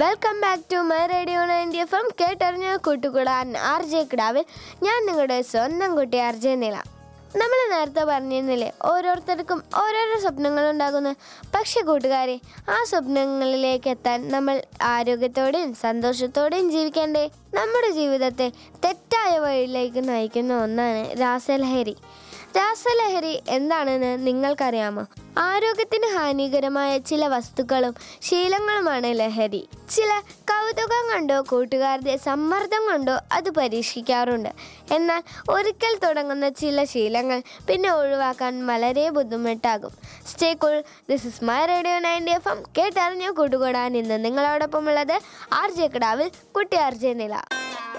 Welcome back to my radio 90 FM. കേട്ടറിഞ്ഞ കൂട്ടുകൂടാൻ RJ കിടാവിൽ ഞാൻ നിങ്ങളുടെ സ്വന്തം കുട്ടി RJ നില. നമ്മൾ നേരത്തെ പറഞ്ഞിരുന്നില്ലേ, ഓരോരുത്തർക്കും ഓരോരോ സ്വപ്നങ്ങളുണ്ടാകുന്നു. പക്ഷെ കൂട്ടുകാരെ, ആ സ്വപ്നങ്ങളിലേക്ക് എത്താൻ നമ്മൾ ആരോഗ്യത്തോടെയും സന്തോഷത്തോടെയും ജീവിക്കേണ്ടേ? നമ്മുടെ ജീവിതത്തെ തെറ്റായ വഴിയിലേക്ക് നയിക്കുന്ന ഒന്നാണ് രാസലഹരി. രാസലഹരി എന്താണെന്ന് നിങ്ങൾക്കറിയാമോ? ആരോഗ്യത്തിന് ഹാനികരമായ ചില വസ്തുക്കളും ശീലങ്ങളുമാണ് ലഹരി. ചില കൗതുകം കൊണ്ടോ കൂട്ടുകാരുടെ സമ്മർദ്ദം കൊണ്ടോ അത് പരീക്ഷിക്കാറുണ്ട്. എന്നാൽ ഒരിക്കൽ തുടങ്ങുന്ന ചില ശീലങ്ങൾ പിന്നെ ഒഴിവാക്കാൻ വളരെ ബുദ്ധിമുട്ടാകും. Stay cool. This is my radio 90 FM. കേട്ടറിഞ്ഞ കൂട്ടുകൂടാൻ ഇന്ന് നിങ്ങളോടൊപ്പം ഉള്ളത് RJ കിടാവിൽ കുട്ടി RJ നില.